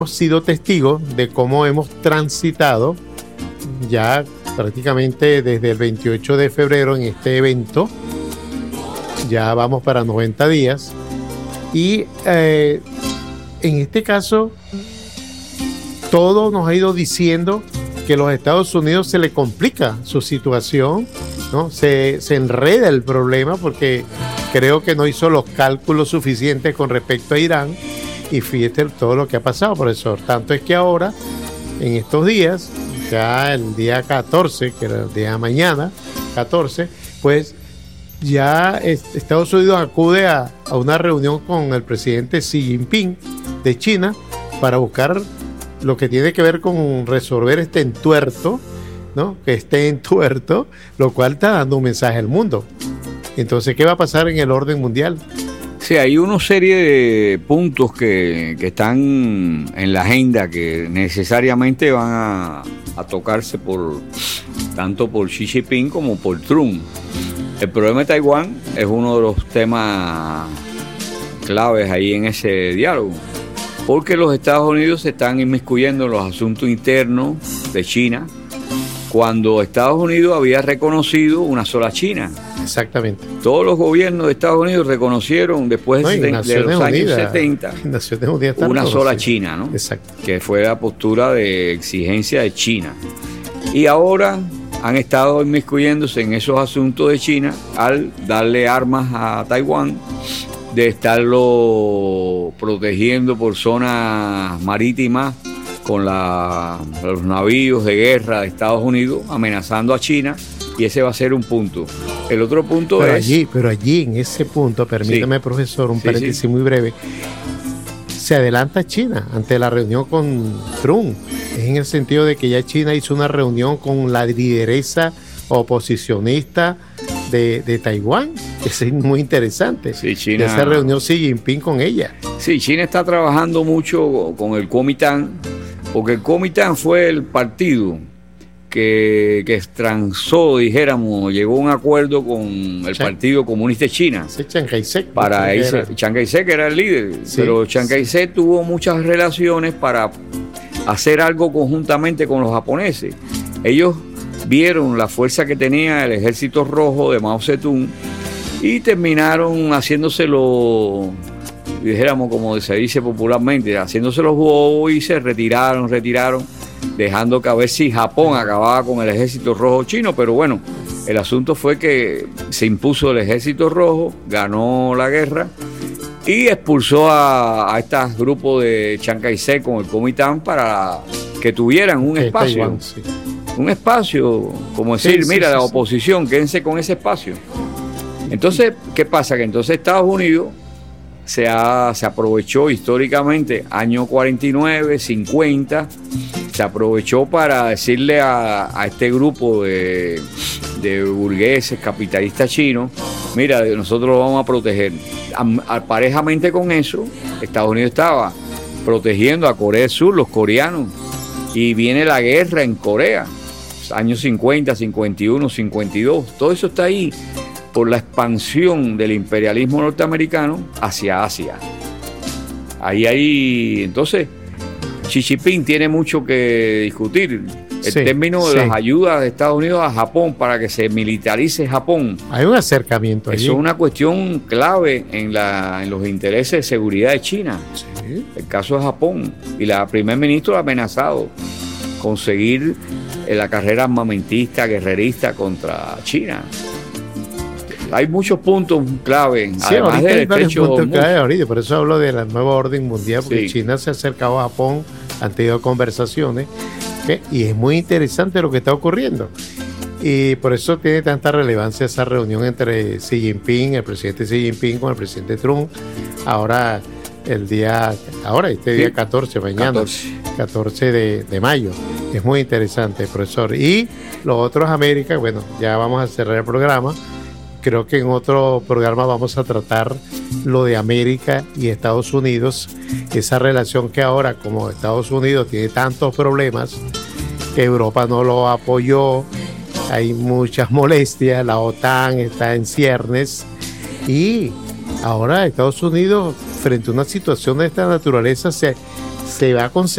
sido testigos de cómo hemos transitado ya prácticamente desde el 28 de febrero en este evento. Ya vamos para 90 días. Y en este caso, todo nos ha ido diciendo que a los Estados Unidos se le complica su situación, ¿no? Se enreda el problema porque creo que no hizo los cálculos suficientes con respecto a Irán. Y fíjate todo lo que ha pasado, profesor. Tanto es que ahora, en estos días, ya el día 14, que era el día de mañana, 14, pues ya Estados Unidos acude a una reunión con el presidente Xi Jinping de China para buscar lo que tiene que ver con resolver este entuerto, ¿no? Que esté entuerto, lo cual está dando un mensaje al mundo. Entonces, ¿qué va a pasar en el orden mundial? Sí, hay una serie de puntos que están en la agenda que necesariamente van a tocarse tanto por Xi Jinping como por Trump. El problema de Taiwán es uno de los temas claves ahí en ese diálogo, porque los Estados Unidos se están inmiscuyendo en los asuntos internos de China, cuando Estados Unidos había reconocido una sola China. Exactamente. Todos los gobiernos de Estados Unidos reconocieron después de los años 70 una sola China, ¿no? Exacto. Que fue la postura de exigencia de China. Y ahora han estado inmiscuyéndose en esos asuntos de China al darle armas a Taiwán, de estarlo protegiendo por zonas marítimas con los navíos de guerra de Estados Unidos, amenazando a China, y ese va a ser un punto. El otro punto pero allí, en ese punto, permítame, sí, profesor, un paréntesis muy breve, se adelanta China ante la reunión con Trump. Es en el sentido de que ya China hizo una reunión con la lideresa oposicionista de Taiwán. Es muy interesante. Sí, China, esa reunión Xi Jinping con ella. Sí, China está trabajando mucho con el Kuomintang, porque el Kuomintang fue el partido que transó, dijéramos, llegó a un acuerdo con el Partido Comunista de China. Sí, Chiang Kai-shek. Chiang Kai-shek era el líder, sí, pero Chiang Kai-shek tuvo muchas relaciones para hacer algo conjuntamente con los japoneses. Ellos vieron la fuerza que tenía el Ejército Rojo de Mao Zedong y terminaron haciéndoselo, dijéramos, como se dice popularmente, haciéndoselo bobos, y se retiraron, dejando que a ver si Japón acababa con el Ejército Rojo chino. Pero bueno, el asunto fue que se impuso el Ejército Rojo, ganó la guerra y expulsó a estos grupos de Chiang Kai-shek con el Kuomintang para que tuvieran un espacio. Taiwán, sí. Un espacio, como decir, sí, la oposición, quédense con ese espacio. Entonces, ¿qué pasa? Que entonces Estados Unidos se aprovechó históricamente, año 49, 50, se aprovechó para decirle a este grupo de burgueses, capitalistas chinos, mira, nosotros lo vamos a proteger. Parejamente con eso, Estados Unidos estaba protegiendo a Corea del Sur, los coreanos, y viene la guerra en Corea, años 50, 51, 52, todo eso está ahí por la expansión del imperialismo norteamericano hacia Asia. Entonces, Xi Jinping tiene mucho que discutir. El término de las ayudas de Estados Unidos a Japón para que se militarice Japón. Hay un acercamiento allí. Eso es una cuestión clave en los intereses de seguridad de China. Sí. El caso de Japón. Y la primer ministro ha amenazado conseguir la carrera armamentista, guerrerista contra China. Hay muchos puntos clave, sí, además del estrecho ahorita, por eso hablo de la nueva orden mundial, porque China se ha acercado a Japón, han tenido conversaciones, y es muy interesante lo que está ocurriendo. Y por eso tiene tanta relevancia esa reunión entre Xi Jinping, el presidente Xi Jinping, con el presidente Trump. Día 14, mañana, 14 de mayo. Es muy interesante, profesor. Y los otros América, bueno, ya vamos a cerrar el programa. Creo que en otro programa vamos a tratar lo de América y Estados Unidos, esa relación que ahora, como Estados Unidos tiene tantos problemas, que Europa no lo apoyó, hay muchas molestias, la OTAN está en ciernes, y ahora Estados Unidos, frente a una situación de esta naturaleza, se se va a concentrar